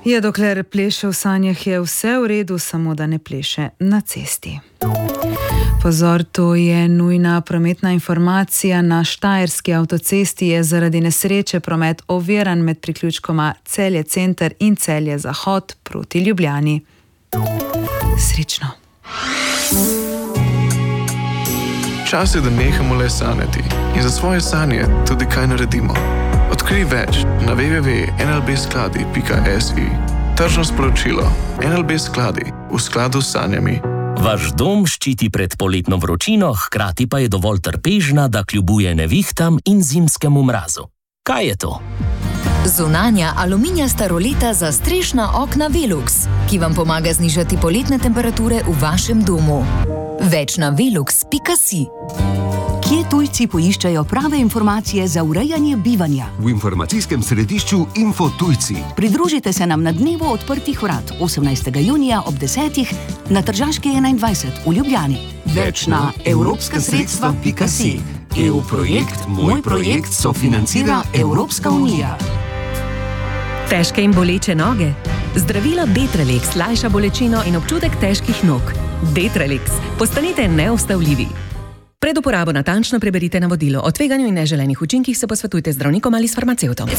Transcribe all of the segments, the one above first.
Je, dokler pleše v sanjah, je vse v redu, samo da ne pleše na cesti. Pozor, to je nujna prometna informacija. Na Štajerski avtocesti je zaradi nesreče promet oviran med priključkoma Celje center in Celje zahod proti Ljubljani. Srečno. Čas je, da nehamo le sanjati in za svoje sanje tudi kaj naredimo. Odkrij več na www.nlbskladi.si. Tržno sporočilo. NLB Skladi, v skladu s sanjami. Vaš dom ščiti pred poletno vročino, hkrati pa je dovolj trpežna, da kljubuje nevihtam in zimskemu mrazu. Kaj je to? Zunanja aluminijasta roleta za strešna okna Velux, ki vam pomaga znižati poletne temperature v vašem domu. Več na velux.si. Kje tujci poiščajo prave informacije za urejanje bivanja? V informacijskem središču Info Tujci. Pridružite se nam na dnevu odprtih vrat 18. junija ob 10. na Tržaški 21 v Ljubljani. Več na evropskasredstva.si. EU projekt Moj projekt sofinancira Evropska unija. Težke in boleče noge? Zdravilo Detralex lajša bolečino in občutek težkih nog. Detralex. Postanite neustavljivi. Pred uporabo natančno preberite navodilo. O tveganju in neželenih učinkih se posvetujte z zdravnikom ali s farmacevtom.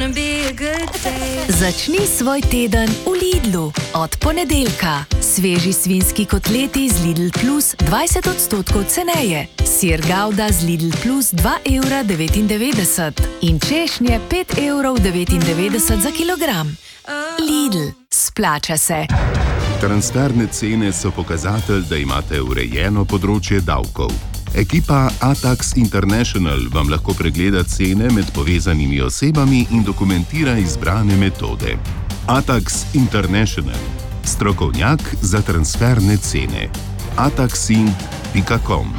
Začni svoj teden v Lidlu. Od ponedeljka. Sveži svinjski kotleti z Lidl Plus 20% ceneje. Sir Gouda z Lidl Plus 2,99 € in češnje 5,99 € za kilogram. Lidl. Splača se. Transferne cene so pokazatelj, da imate urejeno področje davkov. Ekipa Atax International vam lahko pregleda cene med povezanimi osebami in dokumentira izbrane metode. Atax International. Strokovnjak za transferne cene. ataxin.com.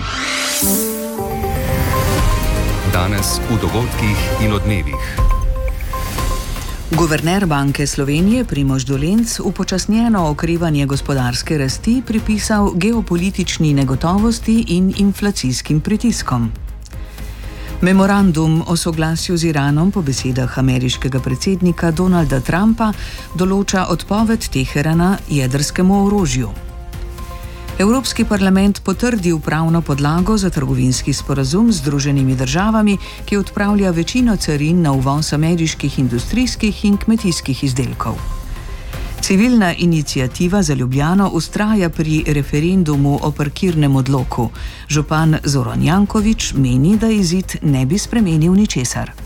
Danes v dogodkih in odmevih. Guverner Banke Slovenije Primož Dolenc upočasnjeno okrevanje gospodarske rasti pripisal geopolitični negotovosti in inflacijskim pritiskom. Memorandum o soglasju z Iranom po besedah ameriškega predsednika Donalda Trumpa določa odpoved Teherana jedrskemu orožju. Evropski parlament potrdil pravno podlago za trgovinski sporazum z Združenimi državami, ki odpravlja večino carin na uvoz ameriških industrijskih in kmetijskih izdelkov. Civilna iniciativa za Ljubljano vztraja pri referendumu o parkirnem odloku. Župan Zoran Janković meni, da izid ne bi spremenil ničesar.